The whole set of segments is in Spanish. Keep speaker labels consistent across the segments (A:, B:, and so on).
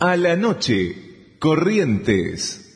A: A la noche, Corrientes.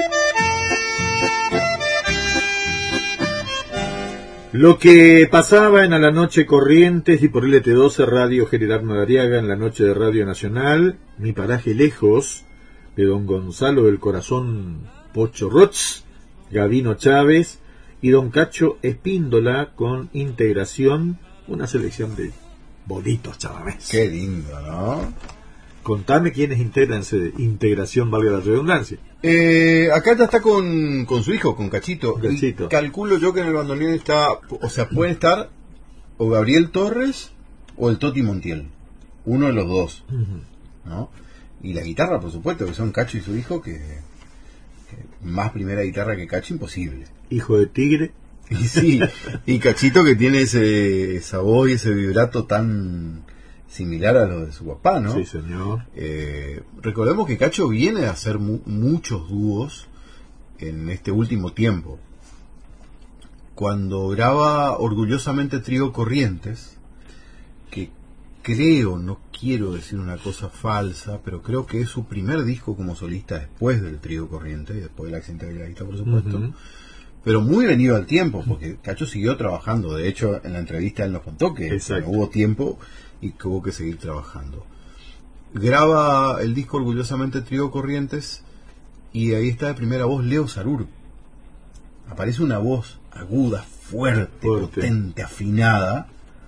B: Lo que pasaba en A la Noche Corrientes y por LT12 Radio General Madariaga en la noche de Radio Nacional, Mi Paraje Lejos, de don Gonzalo del Corazón Pocho Rots, Gavino Chávez y don Cacho Espíndola con Integración, una selección de bonitos chamamés.
C: Qué lindo, ¿no?
B: Contame quiénes integran Integración, valga la redundancia.
C: Acá ya está con su hijo, con Cachito.
B: Cachito.
C: Y calculo yo que en el bandoneón está, o sea, pueden estar o Gabriel Torres o el Toti Montiel. Uno de los dos, ¿no? Y la guitarra, por supuesto, que son Cacho y su hijo, que más primera guitarra que Cacho, imposible.
B: Hijo de tigre.
C: Y sí, y Cachito que tiene esa voz y ese vibrato tan similar a lo de su papá, ¿no?
B: Sí, señor.
C: Recordemos que Cacho viene de hacer muchos dúos en este último tiempo. Cuando graba Orgullosamente Trío Corrientes, que creo, no quiero decir una cosa falsa, pero creo que es su primer disco como solista después del Trío Corrientes, y después del accidente de la guitarra, por supuesto. Pero muy venido al tiempo, porque Cacho siguió trabajando. De hecho, en la entrevista él nos contó que no hubo tiempo y que hubo que seguir trabajando. Graba el disco Orgullosamente Trío Corrientes y ahí está de primera voz Leo Sarur. Aparece una voz aguda, fuerte, potente, afinada.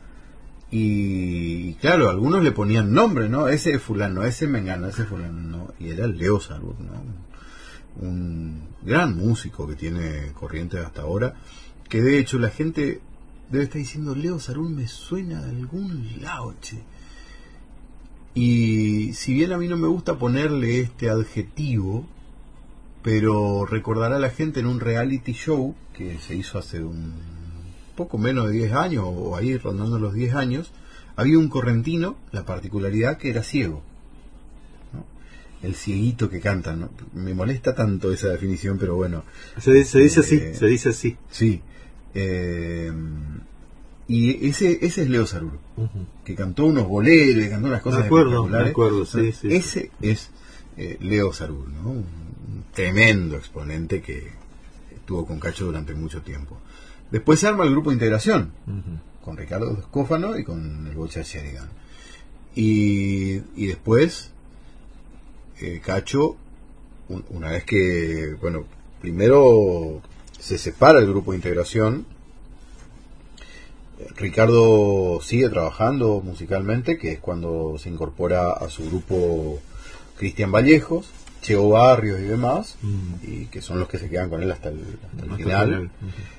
C: Y claro, algunos le ponían nombre, ¿no? Ese es fulano, ese mengano, ese fulano, ¿no? Y era Leo Sarur, ¿no? Un gran músico que tiene Corrientes hasta ahora, que de hecho la gente debe estar diciendo, Leo Sarur me suena de algún lado, che. Y si bien a mí no me gusta ponerle este adjetivo, pero recordará a la gente en un reality show que se hizo hace un poco menos de 10 años, o ahí rondando los 10 años, había un correntino, la particularidad que era ciego. El cieguito que canta, ¿no? Me molesta tanto esa definición, pero bueno.
B: Se dice así, se dice así.
C: Sí. Y ese es Leo Sarur, que cantó unos boleros y cantó unas cosas espectaculares.
B: De acuerdo, sí.
C: Ese es Leo Sarur, ¿no? Un tremendo exponente que estuvo con Cacho durante mucho tiempo. Después se arma el grupo de Integración, con Ricardo Escófano y con el Bocha Sheridan. Y después Cacho, una vez que, bueno, primero se separa el grupo de Integración, Ricardo sigue trabajando musicalmente, que es cuando se incorpora a su grupo Cristian Vallejos, Cheo Barrios y demás, y que son los que se quedan con él hasta el final.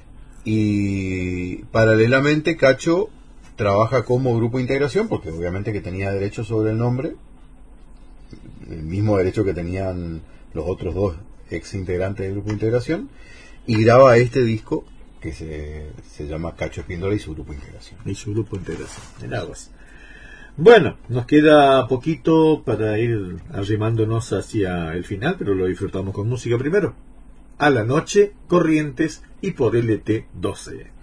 C: Y paralelamente Cacho trabaja como grupo de Integración, porque obviamente que tenía derecho sobre el nombre, el mismo derecho que tenían los otros dos ex integrantes del grupo de Integración, y graba este disco que se llama Cacho Espíndola y su grupo de Integración.
B: En aguas. Bueno, nos queda poquito para ir arrimándonos hacia el final, pero lo disfrutamos con música primero. A la Noche, Corrientes y por LT12.